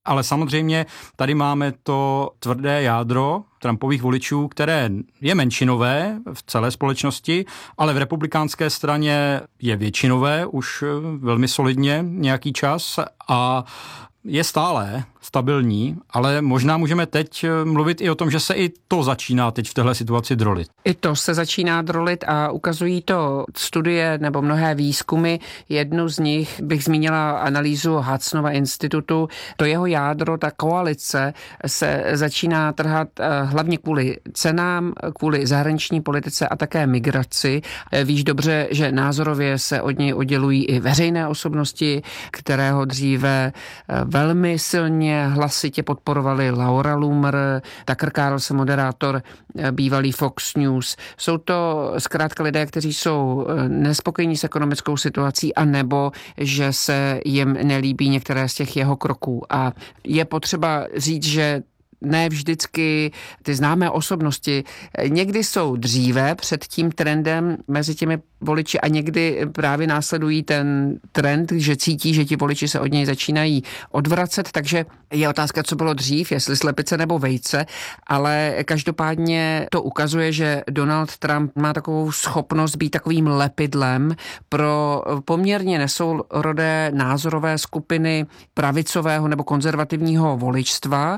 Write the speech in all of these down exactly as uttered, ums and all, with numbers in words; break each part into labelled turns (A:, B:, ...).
A: Ale samozřejmě tady máme to tvrdé jádro Trumpových voličů, které je menšinové v celé společnosti, ale v republikánské straně je většinové už velmi solidně nějaký čas a je stále stabilní, ale možná můžeme teď mluvit i o tom, že se i to začíná teď v téhle situaci drolit.
B: I to se začíná drolit a ukazují to studie nebo mnohé výzkumy. Jednu z nich bych zmínila analýzu Hudsonova institutu. To jeho jádro, ta koalice se začíná trhat hlavně kvůli cenám, kvůli zahraniční politice a také migraci. Víš dobře, že názorově se od něj oddělují i veřejné osobnosti, které ho dříve velmi silně hlasitě podporovali. Laura Loomer, Tucker Carlson, moderátor bývalý Fox News. Jsou to zkrátka lidé, kteří jsou nespokojení s ekonomickou situací a nebo že se jim nelíbí některé z těch jeho kroků. A je potřeba říct, že ne vždycky ty známé osobnosti někdy jsou dříve před tím trendem mezi těmi voliči a někdy právě následují ten trend, že cítí, že ti voliči se od něj začínají odvracet, takže je otázka, co bylo dřív, jestli slepice nebo vejce, ale každopádně to ukazuje, že Donald Trump má takovou schopnost být takovým lepidlem pro poměrně nesourodé názorové skupiny pravicového nebo konzervativního voličstva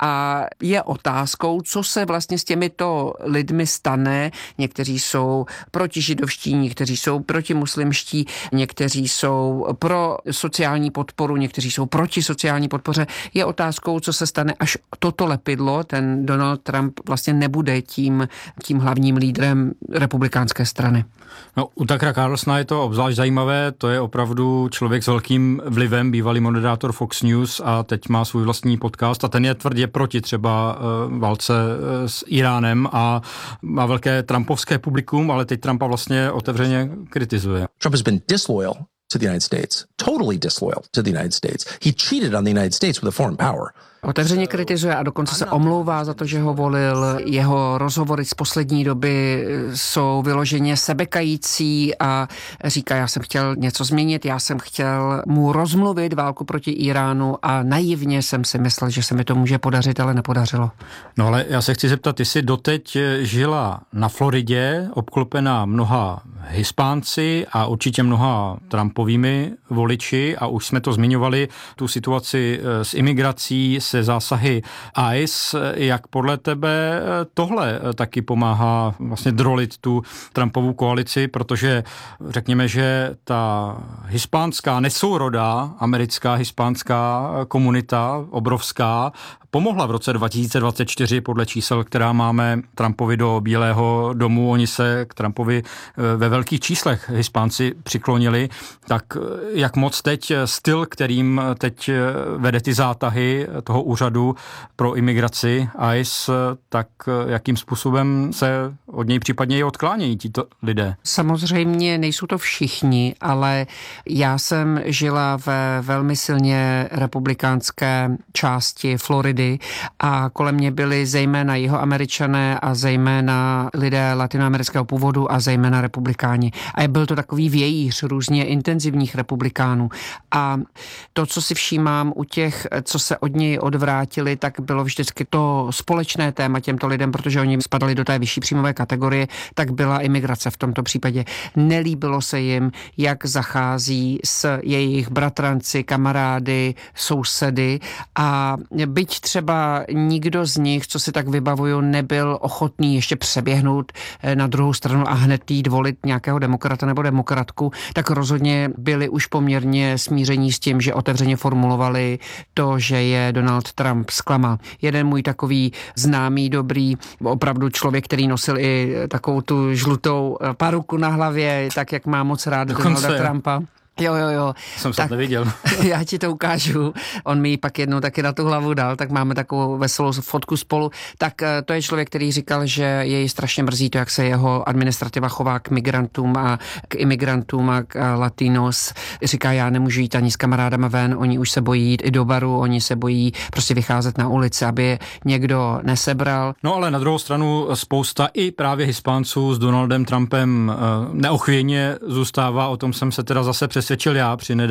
B: a je otázkou, co se vlastně s těmito lidmi stane. Někteří jsou protižidovští, někteří jsou protimuslimští, někteří jsou pro sociální podporu, někteří jsou proti sociální podpoře. Je otázkou, co se stane, až toto lepidlo, ten Donald Trump vlastně nebude tím, tím hlavním lídrem republikánské strany.
A: No, u Tuckera Carlsona je to obzvlášť zajímavé, to je opravdu člověk s velkým vlivem, bývalý moderátor Fox News a teď má svůj vlastní podcast a ten je tvrdě proti třeba uh, válce uh, s Iránem a má velké trumpovské publikum, ale teď Trumpa vlastně otevřeně kritizuje.
C: Trump has been disloyal to the United States, totally disloyal to the United States. He cheated on the United States with a foreign power.
B: Otevřeně kritizuje a dokonce se omlouvá za to, že ho volil. Jeho rozhovory z poslední doby jsou vyloženě sebekající a říká, já jsem chtěl něco změnit, já jsem chtěl mu rozmluvit válku proti Iránu a naivně jsem si myslel, že se mi to může podařit, ale nepodařilo.
A: No ale já se chci zeptat, ty jsi doteď žila na Floridě, obklopená mnoha Hispánci a určitě mnoha Trumpovými voliči a už jsme to zmiňovali, tu situaci s imigrací, se zásahy I C E. Jak podle tebe tohle taky pomáhá vlastně drolit tu Trumpovu koalici, protože řekněme, že ta hispánská nesourodá americká hispánská komunita obrovská pomohla v roce dva tisíce dvacet čtyři podle čísel, která máme Trumpovi do Bílého domu. Oni se k Trumpovi ve velkých číslech Hispánci přiklonili. Tak jak moc teď styl, kterým teď vede ty zátahy toho úřadu pro imigraci I C E, tak jakým způsobem se od něj případně i odklánějí tito lidé?
B: Samozřejmě nejsou to všichni, ale já jsem žila ve velmi silně republikánské části Floridy a kolem mě byli zejména Jihoameričané a zejména lidé latinoamerického původu a zejména republikáni. A byl to takový vějíř různě intenzivních republikánů. A to, co si všímám u těch, co se od něj odvrátili, tak bylo vždycky to společné téma těmto lidem, protože oni spadali do té vyšší příjmové kategorie, tak byla imigrace v tomto případě. Nelíbilo se jim, jak zachází s jejich bratranci, kamarády, sousedy a byť třeba nikdo z nich, co si tak vybavuju, nebyl ochotný ještě přeběhnout na druhou stranu a hned jít volit nějakého demokrata nebo demokratku, tak rozhodně byli už poměrně smíření s tím, že otevřeně formulovali to, že je Donald Trump zklamal. Jeden můj takový známý, dobrý, opravdu člověk, který nosil i takovou tu žlutou paruku na hlavě, tak jak má moc rád Donalda Trumpa. Jo, jo, jo.
A: Jsem se neviděl.
B: Já ti to ukážu. On mi ji pak jednou taky na tu hlavu dal, tak máme takovou veselou fotku spolu. Tak to je člověk, který říkal, že jej strašně mrzí to, jak se jeho administrativa chová k migrantům a k imigrantům a k latinos. Říká, já nemůžu jít ani s kamarádama ven, oni už se bojí jít i do baru, oni se bojí prostě vycházet na ulici, aby je někdo nesebral.
A: No ale na druhou stranu spousta i právě Hispánců s Donaldem Trumpem neochvějně zůstává, o tom jsem se teda zase přesvědčil já při